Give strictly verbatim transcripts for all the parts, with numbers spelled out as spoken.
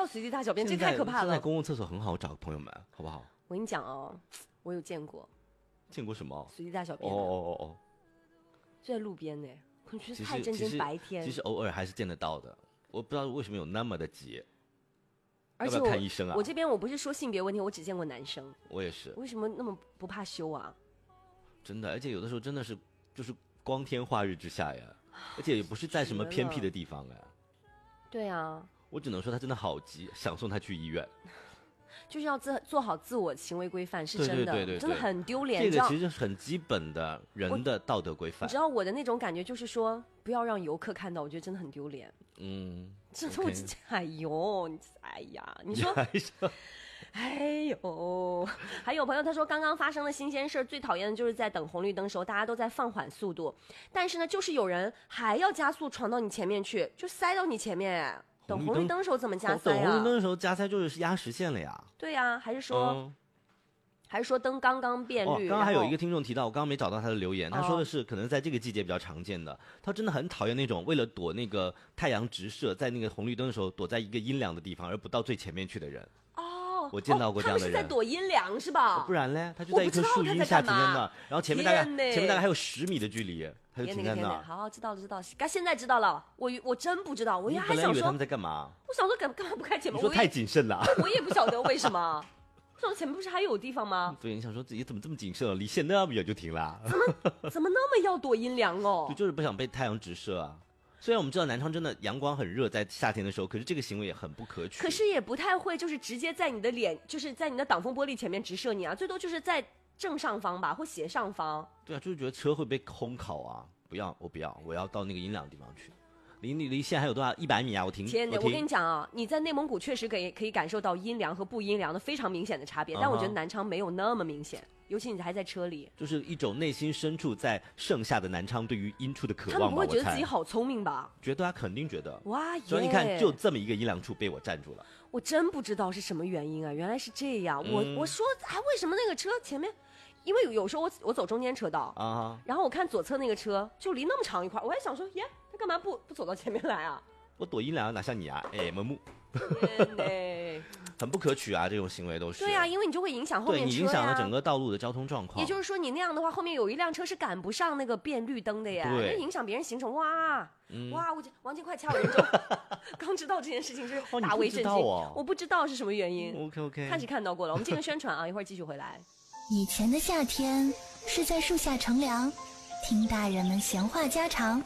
要随地大小便，这太可怕了。 现在公共厕所很好找，朋友们，好不好？ 我跟你讲哦，我有见过。 见过什么？ 随地大小便。 哦哦哦哦， 就在路边呢。我觉得太震惊，白天其实偶尔还是见得到的。我不知道为什么有那么的急。 而且我要不要看医生啊？ 我这边我不是说性别问题，我只见过男生。 我也是。 为什么那么不怕羞啊？ 真的，而且有的时候真的是就是光天化日之下呀，而且也不是在什么偏僻的地方哎。 对啊。 我只能说他真的好急，想送他去医院。 就是要自做好自我行为规范，是真的， 对对对对对真的很丢脸。 这个其实是很基本的人的道德规范。 你知道我的那种感觉就是说，不要让游客看到，我觉得真的很丢脸。 嗯， 真的，我哎呦，哎呀，你说，哎呦，还有朋友他说，刚刚发生的新鲜事，最讨厌的就是在等红绿灯的时候，大家都在放缓速度，但是呢，就是有人还要加速闯到你前面去，就塞到你前面。等红绿灯的时候怎么加塞啊？ 等红绿灯的时候加塞就是压实线了呀。 对呀、啊，还是说，嗯、还是说灯刚刚变绿？ 哦，刚刚还有一个听众提到，我刚刚没找到他的留言，他说的是可能在这个季节比较常见的，哦、他真的很讨厌那种为了躲那个太阳直射，在那个红绿灯的时候躲在一个阴凉的地方而不到最前面去的人。 哦， 我见到过这样的人。 哦、他们是在躲阴凉是吧？ 哦、不然嘞，他就在一棵树荫下停在那，然后前面大概前面大概还有十米的距离。他就停在那儿。 好，知道了，知道了。该现在知道了，我我真不知道，我还想说他们在干嘛？ 我想说干干嘛不开前面？ 你说太谨慎了。 我也不晓得为什么。我想前面不是还有地方吗？ 对，你想说自己怎么这么谨慎了？离线那么远就停了。 怎么怎么那么要躲阴凉哦？ 就就是不想被太阳直射啊。虽然我们知道南昌真的阳光很热，在夏天的时候，可是这个行为也很不可取。 可是也不太会，就是直接在你的脸，就是在你的挡风玻璃前面直射你啊，最多就是在正上方吧，或斜上方。 对啊，就是觉得车会被烘烤啊。不要，我不要，我要到那个阴凉的地方去。离离离线还有多少？一百米啊！我停。 天哪！ 我, 我跟你讲啊，你在内蒙古确实可以可以感受到阴凉和不阴凉的非常明显的差别，但我觉得南昌没有那么明显，尤其你还在车里。 就是一种内心深处在盛夏的南昌对于阴处的渴望吧。 他们不会觉得自己好聪明吧？ 觉得啊，肯定觉得。 哇耶！ 所以你看，就这么一个阴凉处被我占住了。 我真不知道是什么原因啊！原来是这样。 嗯、 我我说，哎，为什么那个车前面？因为有时候我我走中间车道啊，然后我看左侧那个车就离那么长一块，我还想说，耶，他干嘛不不走到前面来啊？ 我躲阴凉哪像你啊？哎，萌木， 天很不可取啊！这种行为都是。 对啊，因为你就会影响后面车呀， 对你影响了整个道路的交通状况。 也就是说，你那样的话，后面有一辆车是赶不上那个变绿灯的呀，那影响别人行程。哇、嗯、哇，我王金快掐我人中，刚知道这件事情是大为震惊、 哦哦、 我不知道是什么原因。 OK OK， 看是看到过了，我们进个宣传啊，一会儿继续回来。 以前的夏天是在树下乘凉，听大人们闲话家常。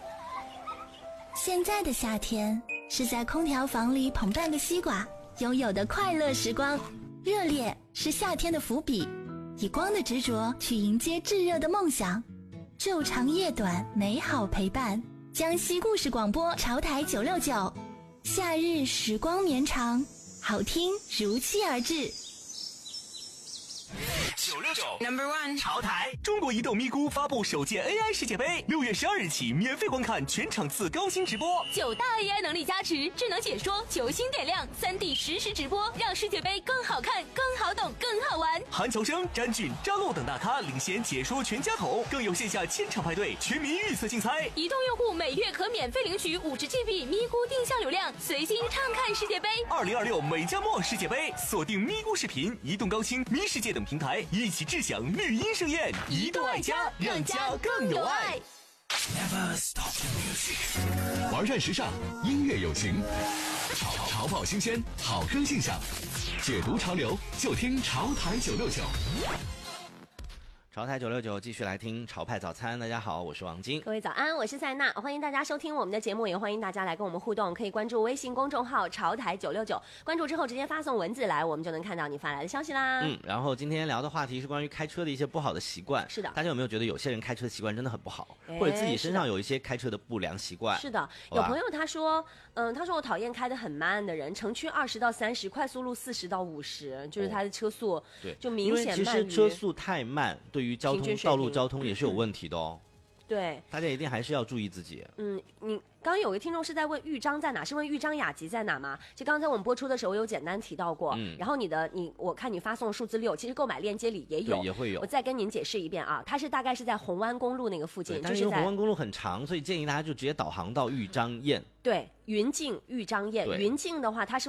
现在的夏天是在空调房里捧半个西瓜，拥有的快乐时光。热烈是夏天的伏笔，以光的执着去迎接炙热的梦想。昼长夜短，美好陪伴。江西故事广播潮台九六九，夏日时光绵长，好听如期而至。 九六九 Number One 潮台，中国移动咪咕发布首届 A I 世界杯，六月十二日起免费观看全场次高清直播， 九大 A I 能力加持，智能解说，球星点亮，三 D 实时直播，让世界杯更好看、更好懂、更好玩。 韩乔生、詹俊、张璐等大咖领衔解说全家桶，更有线下千场派对、全民预测竞猜。 移动用户每月可免费领取五十 G B 咪咕定向流量，随心畅看世界杯。 二零二六美加墨世界杯，锁定咪咕视频、移动高清、咪世界等平台。一起智享绿茵盛宴，移动爱家，让家更有爱。 玩转时尚，音乐有情，潮潮跑新鲜，好歌欣赏，解读潮流，就听潮台九六九。 潮台九六九继续来听潮派早餐。大家好，我是王晶。 各位早安，我是赛娜，欢迎大家收听我们的节目，也欢迎大家来跟我们互动。可以关注微信公众号潮台九六九，关注之后直接发送文字来，我们就能看到你发来的消息啦。 嗯，然后今天聊的话题是关于开车的一些不好的习惯。 是的， 大家有没有觉得有些人开车的习惯真的很不好，或者自己身上有一些开车的不良习惯？ 是的，有朋友他说，嗯，他说我讨厌开得很慢的人，城区二十到三十，快速路四十到五十，就是他的车速、哦、 对， 就明显慢于。 因为其实车速太慢，对于交通道路交通也是有问题的哦。 对， 大家一定还是要注意自己。 嗯，你刚刚有个听众是在问豫章在哪，是问豫章雅集在哪吗？就刚才我们播出的时候有简单提到过。嗯，然后你的你，我看你发送数字六，其实购买链接里也有， 也会有。 我再跟您解释一遍啊，它是大概是在红湾公路那个附近， 但是因为红湾公路很长，所以建议大家就直接导航到豫章堰。 对，云境豫章堰，云境的话它是。